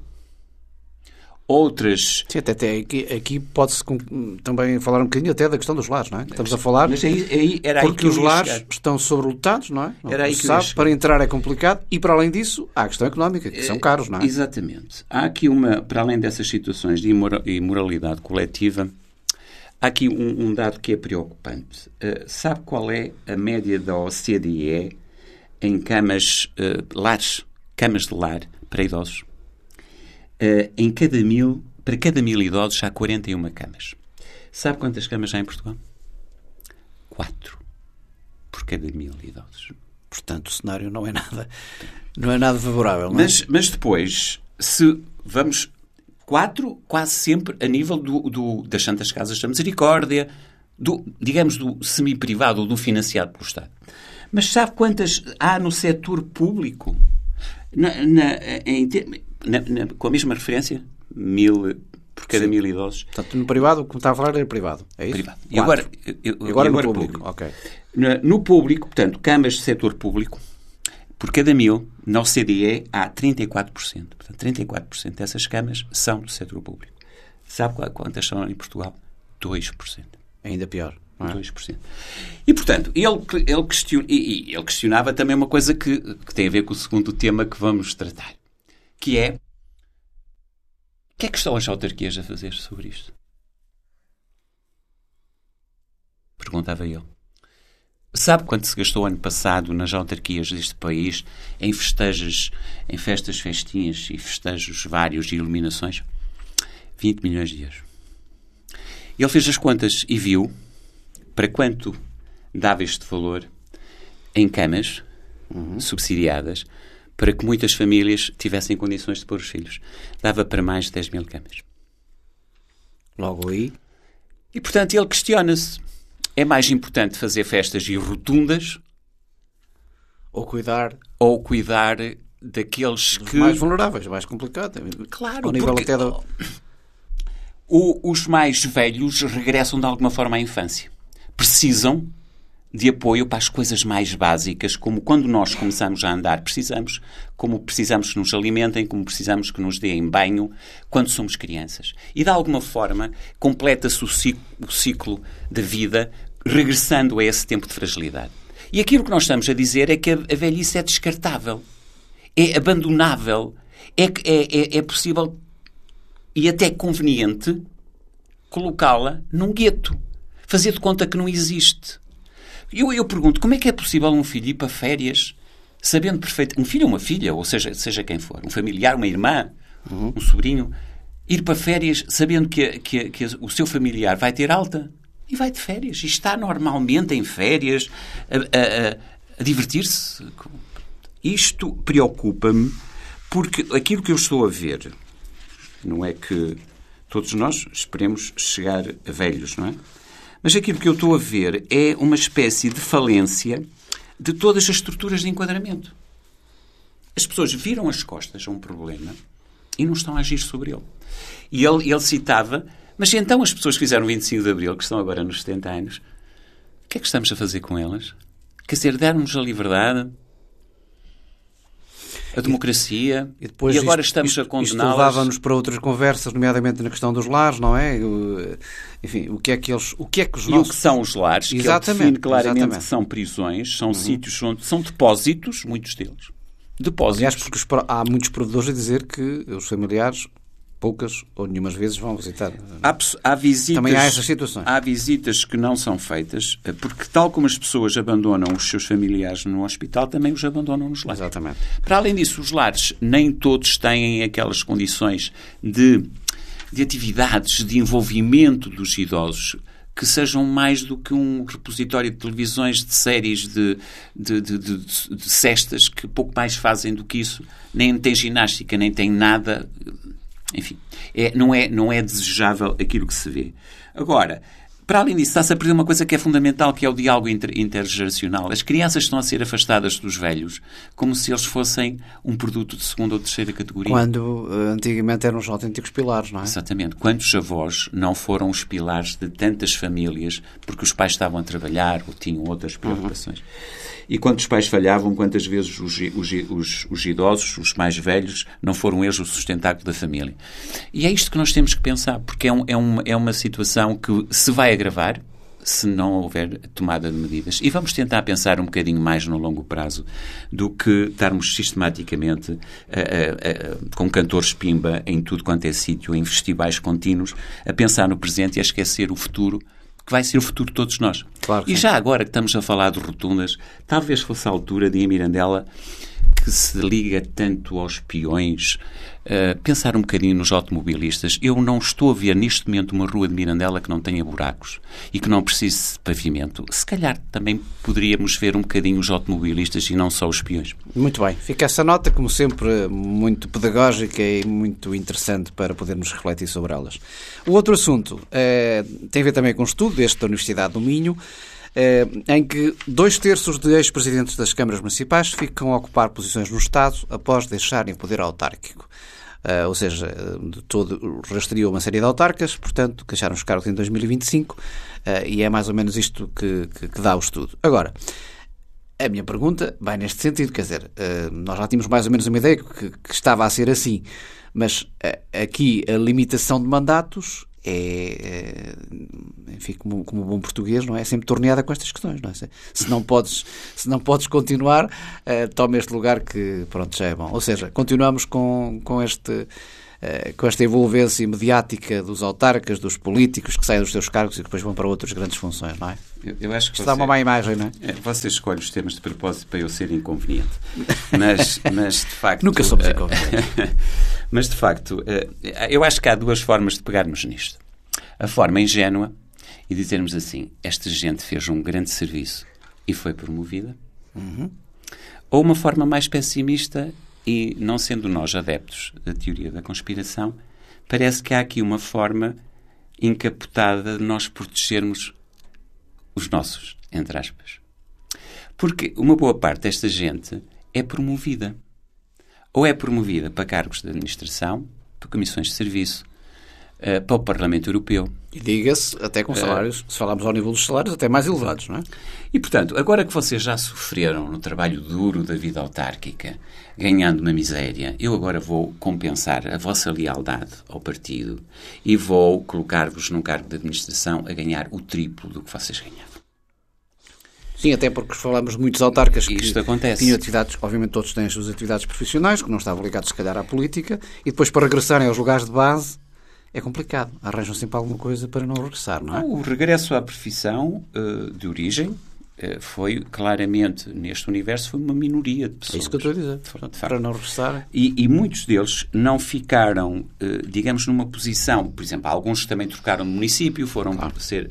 outras... Sim, até aqui pode-se também falar um bocadinho até da questão dos lares, não é? Estamos a falar... Mas porque os lares estão sobrelotados, não é? Era aí que sabe, para entrar é complicado e, para além disso, há a questão económica, que são caros, não é? Exatamente. Há aqui para além dessas situações de imoralidade coletiva, há aqui um dado que é preocupante. Sabe qual é a média da OCDE em camas de lar para idosos? Para cada 1000 idosos há 41 camas. Sabe quantas camas há em Portugal? 4 por cada 1000 idosos. Portanto, o cenário não é nada favorável, não é? Mas depois, se vamos 4, quase sempre a nível das Santas Casas da Misericórdia, digamos, do semi-privado ou do financiado pelo Estado. Mas sabe quantas há no setor público? Com a mesma referência, 1000 por cada 1000 idosos. Portanto, no privado, o que me está a falar era privado, é isso? Privado. E agora no público. Ok. No público, portanto, camas de setor público, por cada 1000, na OCDE há 34%. Portanto, 34% dessas camas são do setor público. Sabe quantas são em Portugal? 2%. Ainda pior. Não é? 2%. E, portanto, ele questionava também uma coisa que tem a ver com o segundo tema que vamos tratar, que é: o que é que estão as autarquias a fazer sobre isto? Perguntava ele. Sabe quanto se gastou ano passado nas autarquias deste país em festejos, em festinhas e festejos vários e iluminações? 20 milhões de euros. Ele fez as contas e viu para quanto dava este valor em camas subsidiadas para que muitas famílias tivessem condições de pôr os filhos. Dava para mais de 10 mil camas. Logo aí. E, portanto, ele questiona-se: é mais importante fazer festas e rotundas ou cuidar daqueles que... mais vulneráveis, mais complicado. Claro, ao nível porque até do... os mais velhos regressam de alguma forma à infância. Precisam de apoio para as coisas mais básicas, como quando nós começamos a andar, como precisamos que nos alimentem, como precisamos que nos deem banho, quando somos crianças. E, de alguma forma, completa-se o ciclo da vida, regressando a esse tempo de fragilidade. E aquilo que nós estamos a dizer é que a velhice é descartável, é abandonável, é possível e até conveniente colocá-la num gueto, fazer de conta que não existe. Eu pergunto, como é que é possível um filho ir para férias sabendo perfeitamente... Um filho ou uma filha, ou seja quem for, um familiar, uma irmã, um sobrinho, ir para férias sabendo que o seu familiar vai ter alta e vai de férias. E está normalmente em férias a divertir-se. Isto preocupa-me porque aquilo que eu estou a ver, não é que todos nós esperemos chegar a velhos, não é? Mas aquilo que eu estou a ver é uma espécie de falência de todas as estruturas de enquadramento. As pessoas viram as costas a um problema e não estão a agir sobre ele. E ele citava, mas então as pessoas que fizeram 25 de Abril, que estão agora nos 70 anos, o que é que estamos a fazer com elas? Quer dizer, darmos a liberdade, a democracia, e agora estamos a condená-las. Isto levava-nos para outras conversas, nomeadamente na questão dos lares, não é? Enfim, o que é que os nossos... E o que são os lares, exatamente, que ele define claramente que são prisões, são sítios onde são depósitos, muitos deles. Depósitos. Aliás, porque há muitos provedores a dizer que os familiares, poucas ou nenhumas vezes, vão visitar. Há visitas, também há essas situações. Há visitas que não são feitas, porque tal como as pessoas abandonam os seus familiares no hospital, também os abandonam nos lares. Exatamente. Para além disso, os lares nem todos têm aquelas condições de atividades, de envolvimento dos idosos, que sejam mais do que um repositório de televisões, de séries, de cestas, que pouco mais fazem do que isso. Nem tem ginástica, nem tem nada... Enfim, não é desejável aquilo que se vê. Agora, para além disso, está-se a perder uma coisa que é fundamental, que é o diálogo intergeracional. As crianças estão a ser afastadas dos velhos como se eles fossem um produto de segunda ou terceira categoria. Quando antigamente eram os autênticos pilares, não é? Exatamente. Quantos avós não foram os pilares de tantas famílias porque os pais estavam a trabalhar ou tinham outras preocupações? E quantos pais falhavam, quantas vezes os idosos, os mais velhos, não foram eles o sustentáculo da família? E é isto que nós temos que pensar, porque é uma situação que se vai agravar se não houver tomada de medidas. E vamos tentar pensar um bocadinho mais no longo prazo do que estarmos sistematicamente com cantores pimba em tudo quanto é sítio, em festivais contínuos, a pensar no presente e a esquecer o futuro, que vai ser o futuro de todos nós. Claro que e sim. Já agora que estamos a falar de rotundas, talvez fosse a altura de, em Mirandela, que se liga tanto aos peões, pensar um bocadinho nos automobilistas. Eu não estou a ver neste momento uma rua de Mirandela que não tenha buracos e que não precise de pavimento. Se calhar também poderíamos ver um bocadinho os automobilistas e não só os peões. Muito bem. Fica essa nota, como sempre, muito pedagógica e muito interessante para podermos refletir sobre elas. O outro assunto tem a ver também com um estudo deste da Universidade do Minho, em que 2/3 de ex-presidentes das câmaras municipais ficam a ocupar posições no Estado após deixarem o poder autárquico. ou seja, todo rastreou uma série de autarcas, portanto, que deixaram os cargos em 2025, e é mais ou menos isto que dá o estudo. Agora, a minha pergunta vai neste sentido, quer dizer, nós já tínhamos mais ou menos uma ideia que estava a ser assim, mas aqui a limitação de mandatos enfim, como bom português, não é? É sempre torneada com estas questões, não é? Se não podes continuar, toma este lugar que, pronto, já é bom. Ou seja, continuamos com esta envolvência mediática dos autarcas, dos políticos que saem dos seus cargos e depois vão para outras grandes funções, não é? Eu acho que isto dá uma má imagem, não é? Você escolhe os temas de propósito para eu ser inconveniente. Mas de facto... Nunca somos inconvenientes. Mas, de facto, eu acho que há duas formas de pegarmos nisto. A forma ingênua e dizermos assim, esta gente fez um grande serviço e foi promovida. Ou uma forma mais pessimista e, não sendo nós adeptos da teoria da conspiração, parece que há aqui uma forma encapotada de nós protegermos os nossos, entre aspas. Porque uma boa parte desta gente é promovida. Ou é promovida para cargos de administração, para comissões de serviço, para o Parlamento Europeu. E diga-se, até com salários, se falarmos ao nível dos salários, até mais elevados, não é? E, portanto, agora que vocês já sofreram no trabalho duro da vida autárquica, ganhando uma miséria, eu agora vou compensar a vossa lealdade ao partido e vou colocar-vos num cargo de administração a ganhar o triplo do que vocês ganhavam. Sim, até porque falamos de muitos autarcas que tinham atividades, obviamente todos têm as suas atividades profissionais, que não estavam ligados se calhar à política, e depois para regressarem aos lugares de base é complicado. Arranjam sempre alguma coisa para não regressar, não é? O regresso à profissão de origem foi claramente, neste universo, foi uma minoria de pessoas. É isso que eu estou a dizer. Para não regressar. E muitos deles não ficaram, digamos, numa posição, por exemplo, alguns também trocaram de município, foram ser...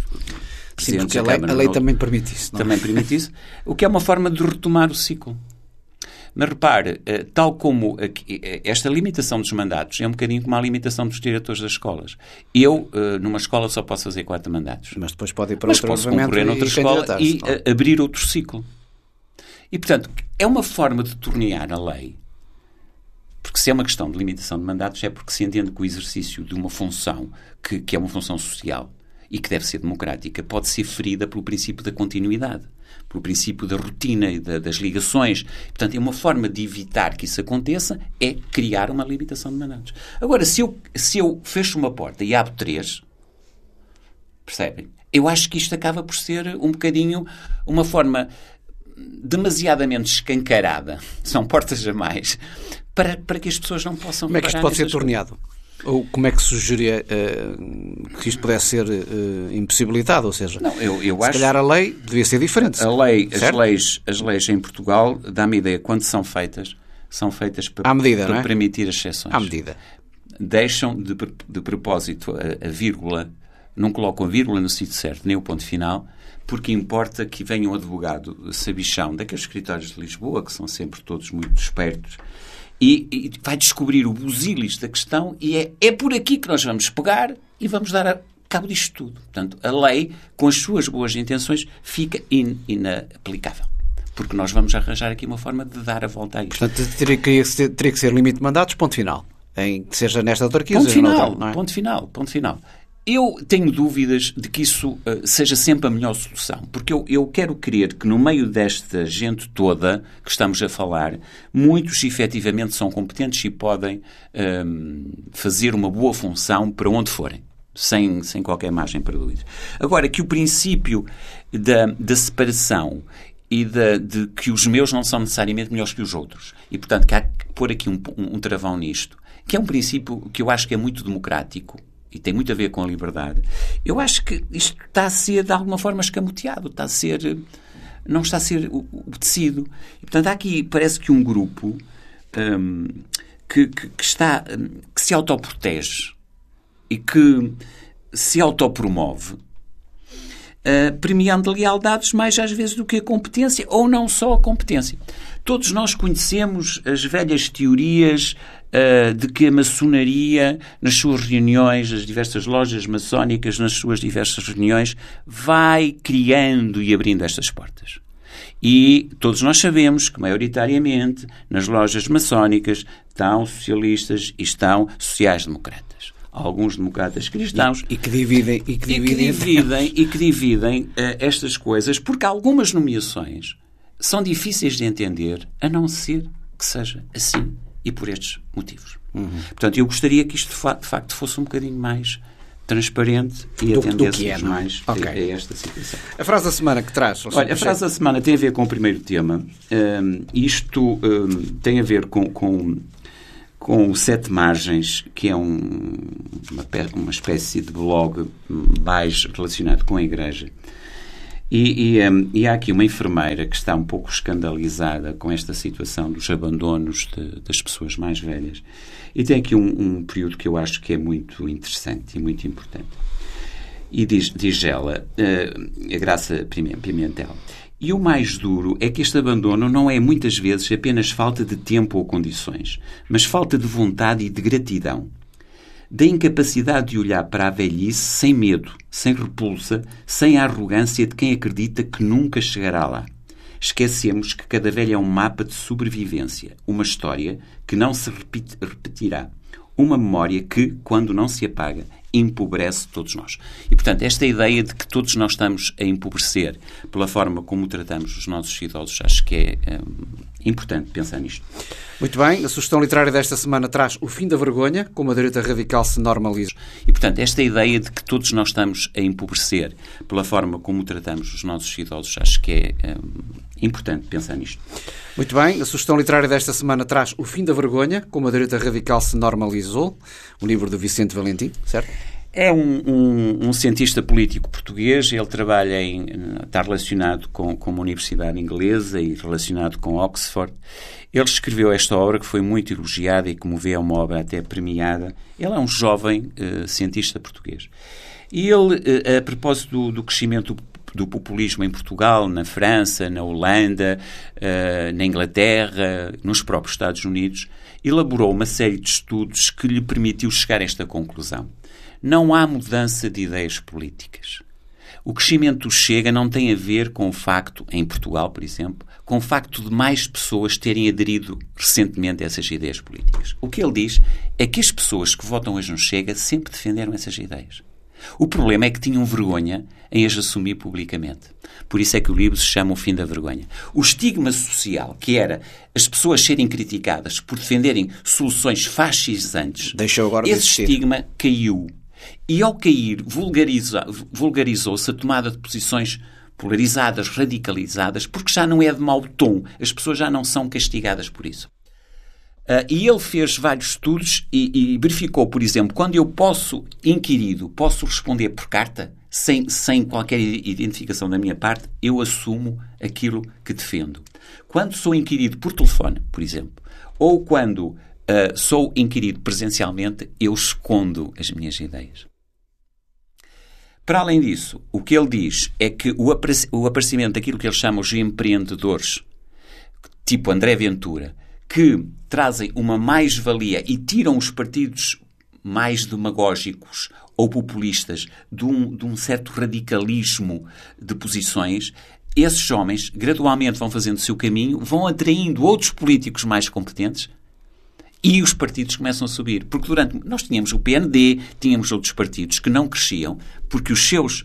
Sim, porque a lei também permite isso. Não? Também permite isso. O que é uma forma de retomar o ciclo. Mas repare, tal como esta limitação dos mandatos é um bocadinho como a limitação dos diretores das escolas. Eu, numa escola, só posso fazer 4 mandatos. Mas depois pode ir para outro posso concorrer noutra escola e abrir outro ciclo. E, portanto, é uma forma de tornear a lei. Porque se é uma questão de limitação de mandatos é porque se entende que o exercício de uma função que é uma função social e que deve ser democrática, pode ser ferida pelo princípio da continuidade, pelo princípio da rotina e das ligações. Portanto, é uma forma de evitar que isso aconteça é criar uma limitação de mandatos. Agora, se eu fecho uma porta e abro 3, percebem? Eu acho que isto acaba por ser um bocadinho uma forma demasiadamente escancarada, são portas a mais, para que as pessoas não possam... Como é que isto pode ser torneado? Ou como é que sugeria que isto pudesse ser impossibilitado? Ou seja, não, eu se acho... calhar a lei devia ser diferente. As leis em Portugal, dá-me ideia, quando são feitas para, medida, para permitir exceções. À medida. Deixam de propósito a vírgula, não colocam a vírgula no sítio certo, nem o ponto final, porque importa que venha um advogado sabichão daqueles escritórios de Lisboa, que são sempre todos muito espertos, e vai descobrir o busilis da questão e é por aqui que nós vamos pegar e vamos dar a cabo disto tudo. Portanto, a lei, com as suas boas intenções, fica inaplicável. Porque nós vamos arranjar aqui uma forma de dar a volta a isto. Portanto, teria que ser limite de mandatos, ponto final. Seja nesta autarquia, ponto seja final, noutra, não é? Ponto final. Eu tenho dúvidas de que isso seja sempre a melhor solução, porque eu quero crer que no meio desta gente toda que estamos a falar, muitos efetivamente são competentes e podem fazer uma boa função para onde forem, sem qualquer margem para dúvidas. Agora, que o princípio da separação e de que os meus não são necessariamente melhores que os outros, e portanto que há que pôr aqui um travão nisto, que é um princípio que eu acho que é muito democrático, e tem muito a ver com a liberdade, eu acho que isto está a ser, de alguma forma, escamoteado. Não está a ser obedecido. E, portanto, há aqui, parece que um grupo que se autoprotege e que se autopromove, premiando lealdades mais às vezes do que a competência, ou não só a competência. Todos nós conhecemos as velhas teorias de que a maçonaria, nas suas reuniões, as diversas lojas maçónicas, nas suas diversas reuniões, vai criando e abrindo estas portas. E todos nós sabemos que, maioritariamente, nas lojas maçónicas estão socialistas e estão sociais-democratas. Alguns democratas cristãos e que dividem estas coisas, porque algumas nomeações são difíceis de entender, a não ser que seja assim e por estes motivos. Portanto, eu gostaria que isto de facto fosse um bocadinho mais transparente e atendesse mais a esta situação. A frase da semana que traz? Olha, a frase da semana tem a ver com o primeiro tema. Isto tem a ver com o Sete Margens, que é uma espécie de blog mais relacionado com a Igreja. E há aqui uma enfermeira que está um pouco escandalizada com esta situação dos abandonos das pessoas mais velhas. E tem aqui um período que eu acho que é muito interessante e muito importante. E diz ela, a Graça Pimentel: e o mais duro é que este abandono não é muitas vezes apenas falta de tempo ou condições, mas falta de vontade e de gratidão. Da incapacidade de olhar para a velhice sem medo, sem repulsa, sem a arrogância de quem acredita que nunca chegará lá. Esquecemos que cada velho é um mapa de sobrevivência, uma história que não se repetirá, uma memória que, quando não se apaga, empobrece todos nós. E, portanto, esta ideia de que todos nós estamos a empobrecer pela forma como tratamos os nossos idosos, acho que é importante pensar nisto. Muito bem. A sugestão literária desta semana traz O Fim da Vergonha, como a direita radical se normaliza. E, portanto, esta ideia de que todos nós estamos a empobrecer pela forma como tratamos os nossos idosos, acho que é importante pensar nisto. Muito bem. A sugestão literária desta semana traz O Fim da Vergonha, como a direita radical se normalizou, um livro do Vicente Valentim, certo? É um cientista político português. Ele trabalha está relacionado com uma universidade inglesa e relacionado com Oxford. Ele escreveu esta obra que foi muito elogiada e, como vê, é uma obra até premiada. Ele é um jovem cientista português. E ele, a propósito do crescimento do populismo em Portugal, na França, na Holanda, na Inglaterra, nos próprios Estados Unidos, elaborou uma série de estudos que lhe permitiu chegar a esta conclusão. Não há mudança de ideias políticas. O crescimento do Chega não tem a ver com o facto, em Portugal, por exemplo, com o facto de mais pessoas terem aderido recentemente a essas ideias políticas. O que ele diz é que as pessoas que votam hoje no Chega sempre defenderam essas ideias. O problema é que tinham vergonha em as assumir publicamente. Por isso é que o livro se chama O Fim da Vergonha. O estigma social, que era as pessoas serem criticadas por defenderem soluções fascisantes, deixou agora de existir. Esse estigma caiu. E ao cair, vulgarizou-se a tomada de posições polarizadas, radicalizadas, porque já não é de mau tom. As pessoas já não são castigadas por isso. E ele fez vários estudos e verificou, por exemplo, quando eu inquirido, posso responder por carta, sem qualquer identificação da minha parte, eu assumo aquilo que defendo. Quando sou inquirido por telefone, por exemplo, ou quando sou inquirido presencialmente, eu escondo as minhas ideias. Para além disso, o que ele diz é que o aparecimento daquilo que ele chama os empreendedores, tipo André Ventura, que trazem uma mais-valia e tiram os partidos mais demagógicos ou populistas de um certo radicalismo de posições, esses homens gradualmente vão fazendo o seu caminho, vão atraindo outros políticos mais competentes e os partidos começam a subir. Porque nós tínhamos o PND, tínhamos outros partidos que não cresciam porque os seus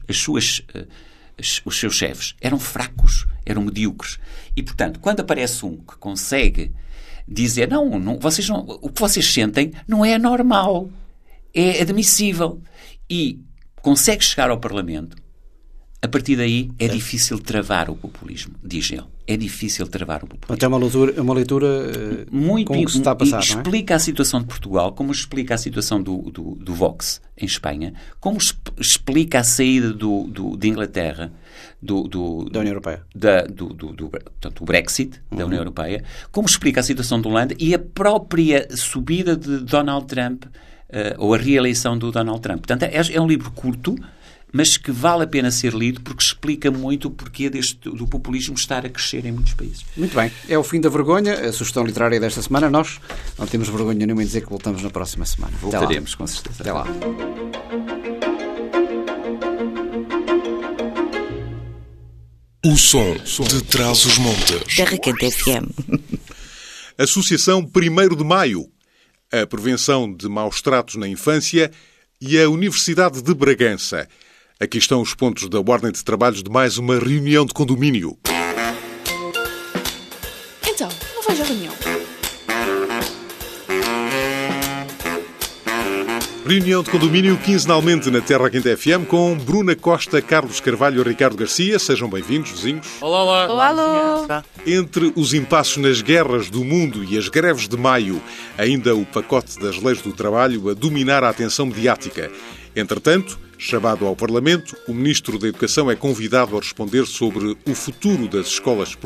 chefes eram fracos, eram medíocres. E, portanto, quando aparece um que consegue dizer, o que vocês sentem não é normal, é admissível, e consegue chegar ao Parlamento, a partir daí é difícil travar o populismo, diz ele. É difícil travar o populismo. Então é uma leitura muito com o que se está a passar, não é? Explica a situação de Portugal, como explica a situação do Vox em Espanha, como explica a saída de Inglaterra da União Europeia, do Brexit, da União Europeia, como explica a situação de Holanda e a própria subida de Donald Trump, ou a reeleição do Donald Trump. Portanto, é um livro curto, mas que vale a pena ser lido porque explica muito o porquê do populismo estar a crescer em muitos países. Muito bem. É O Fim da Vergonha, a sugestão literária desta semana. Nós não temos vergonha nenhuma em dizer que voltamos na próxima semana. Voltaremos, com certeza. Até lá. O som de Trás-os-Montes. Terra Quente FM. Associação 1º de Maio, a prevenção de maus tratos na infância e a Universidade de Bragança. Aqui estão os pontos da ordem de trabalhos de mais uma reunião de condomínio. Então, não vais à reunião? Reunião de condomínio quinzenalmente na Terra Quente FM com Bruna Costa, Carlos Carvalho e Ricardo Garcia. Sejam bem-vindos, vizinhos. Olá, olá. Alô. Entre os impassos nas guerras do mundo e as greves de maio, ainda o pacote das leis do trabalho a dominar a atenção mediática. Entretanto, chamado ao Parlamento, o Ministro da Educação é convidado a responder sobre o futuro das escolas